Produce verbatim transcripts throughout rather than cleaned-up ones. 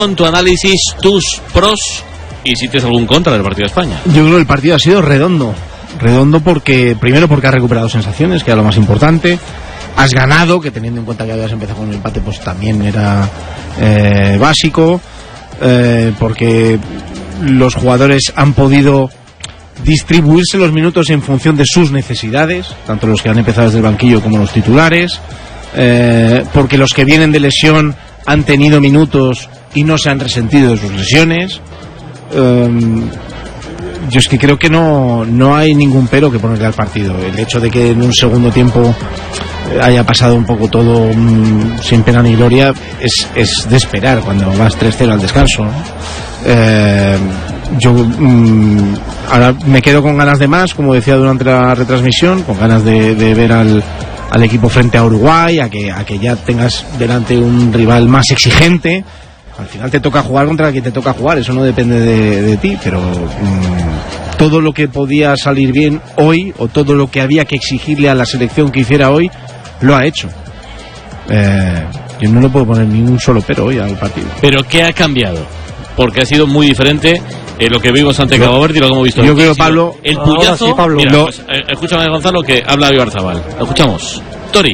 Con tu análisis, tus pros y si tienes algún contra del partido de España. Yo creo que el partido ha sido redondo. Redondo porque, primero porque has recuperado sensaciones, que era lo más importante. Has ganado, que teniendo en cuenta que habías empezado con un empate, pues también era eh, básico. Eh, porque los jugadores han podido distribuirse los minutos en función de sus necesidades, tanto los que han empezado desde el banquillo como los titulares. Eh, porque los que vienen de lesión han tenido minutos y no se han resentido de sus lesiones. Um, yo es que creo que no, no hay ningún pero que ponerle al partido. El hecho de que en un segundo tiempo haya pasado un poco todo um, sin pena ni gloria es, es de esperar cuando vas tres cero al descanso, ¿no? Eh, yo um, ahora me quedo con ganas de más, como decía durante la retransmisión, con ganas de, de ver al al equipo frente a Uruguay, a que, a que ya tengas delante un rival más exigente. Al final te toca jugar contra quien te toca jugar, eso no depende de, de ti, pero mmm, todo lo que podía salir bien hoy, o todo lo que había que exigirle a la selección que hiciera hoy, lo ha hecho. Eh, yo no le puedo poner ni un solo pero hoy al partido. ¿Pero qué ha cambiado? Porque ha sido muy diferente eh, lo que vimos ante Cabo Verde y lo que hemos visto. Yo creo, Pablo, el puyazo. Sí, Pablo. Mira, lo... pues, eh, escúchame, Gonzalo, que habla Oyarzabal. Lo escuchamos. Tori.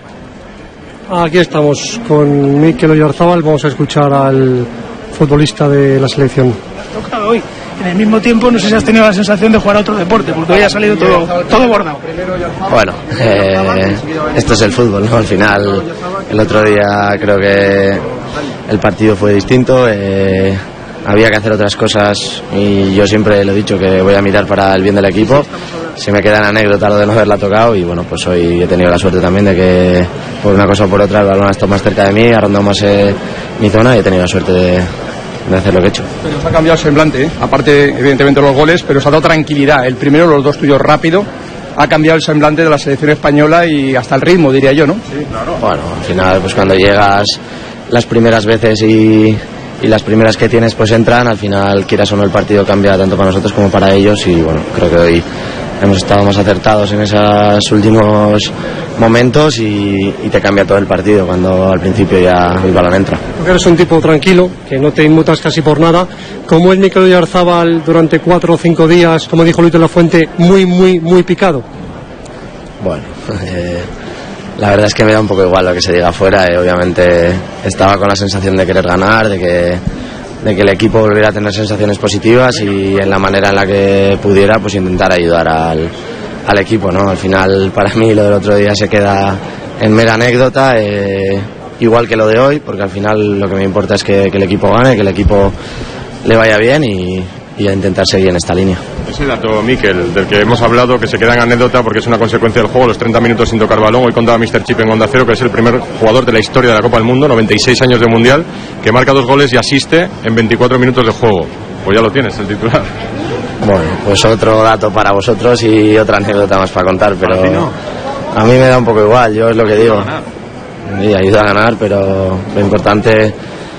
Aquí estamos con Mikel Oyarzabal. Vamos a escuchar al futbolista de la selección. Tocado hoy. En el mismo tiempo, no sé si has tenido la sensación de jugar a otro deporte, porque hoy ha salido todo, todo bordado. Bueno, eh, esto es el fútbol, ¿no? Al final, el otro día creo que el partido fue distinto. Eh, había que hacer otras cosas y yo siempre lo he dicho que voy a mirar para el bien del equipo. Se me queda en anécdota lo de no haberla tocado y bueno, pues hoy he tenido la suerte también de que por una cosa o por otra el balón ha estado más cerca de mí, ha rondado más eh, mi zona y he tenido la suerte de, de hacer lo que he hecho. Pero se ha cambiado el semblante, ¿eh? Aparte evidentemente los goles, pero se ha dado tranquilidad. El primero, los dos tuyos rápido, ha cambiado el semblante de la selección española y hasta el ritmo, diría yo, ¿no? Sí, claro. Bueno, al final pues cuando llegas las primeras veces y... y las primeras que tienes pues entran, al final quieras o no el partido cambia tanto para nosotros como para ellos y bueno, creo que hoy hemos estado más acertados en esos últimos momentos y, y te cambia todo el partido cuando al principio ya el balón entra. Porque eres un tipo tranquilo, que no te inmutas casi por nada. ¿Cómo es Mikel Oyarzabal durante cuatro o cinco días, como dijo Luis de la Fuente, muy, muy, muy picado? Bueno, eh... la verdad es que me da un poco igual lo que se diga afuera. Eh, obviamente estaba con la sensación de querer ganar, de que, de que el equipo volviera a tener sensaciones positivas y en la manera en la que pudiera pues intentar ayudar al, al equipo, ¿no? Al final para mí lo del otro día se queda en mera anécdota, eh, igual que lo de hoy, porque al final lo que me importa es que, que el equipo gane, que el equipo le vaya bien y, y a intentar seguir en esta línea. Ese dato, Mikel, del que hemos hablado, que se queda en anécdota porque es una consecuencia del juego, los treinta minutos sin tocar balón. Hoy contaba míster Chip en Onda Cero que es el primer jugador de la historia de la Copa del Mundo, noventa y seis años de Mundial, que marca dos goles y asiste en veinticuatro minutos de juego. Pues ya lo tienes, el titular. Bueno, pues otro dato para vosotros y otra anécdota más para contar, pero no. A mí me da un poco igual, yo es lo que digo. Sí, ayuda a ganar, pero lo importante...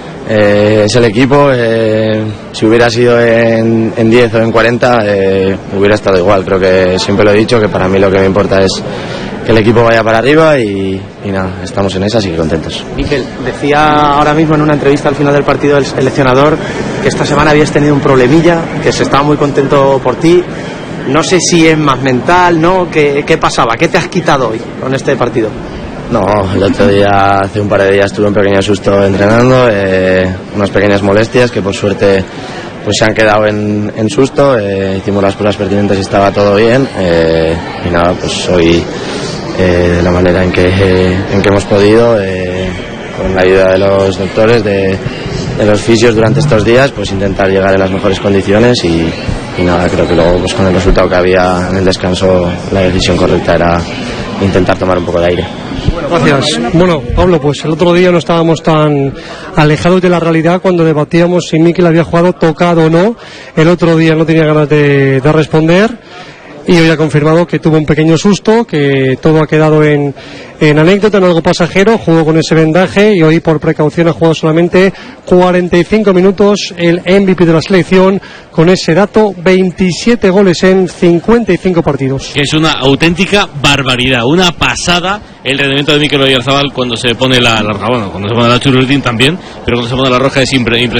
Eh, es el equipo. Eh, si hubiera sido en, en diez o en cuarenta eh, hubiera estado igual. Creo que siempre lo he dicho, que para mí lo que me importa es que el equipo vaya para arriba y, y nada, estamos en esa, así que contentos. Mikel, decía ahora mismo en una entrevista al final del partido el seleccionador que esta semana habías tenido un problemilla, que se estaba muy contento por ti. No sé si es más mental, ¿no? ¿Qué, qué pasaba? ¿Qué te has quitado hoy con este partido? No, el otro día, hace un par de días tuve un pequeño susto entrenando, eh, unas pequeñas molestias que por suerte pues se han quedado en, en susto, eh, hicimos las pruebas pertinentes y estaba todo bien, eh, y nada, pues hoy eh, de la manera en que, eh, en que hemos podido, eh, con la ayuda de los doctores, de, de los fisios durante estos días, pues intentar llegar en las mejores condiciones y, y nada, creo que luego pues con el resultado que había en el descanso la decisión correcta era intentar tomar un poco de aire. Gracias. Bueno, Pablo, pues el otro día no estábamos tan alejados de la realidad cuando debatíamos si Mikel había jugado tocado o no. El otro día no tenía ganas de, de responder. y hoy ha confirmado que tuvo un pequeño susto, que todo ha quedado en, en anécdota, en algo pasajero, jugó con ese vendaje y hoy por precaución ha jugado solamente cuarenta y cinco minutos, el M V P de la selección con ese dato, veintisiete goles en cincuenta y cinco partidos. Que es una auténtica barbaridad, una pasada el rendimiento de Mikel Oyarzabal cuando se pone la, la roja, bueno, cuando se pone la churrutín también, pero cuando se pone la roja es impre, impresionante.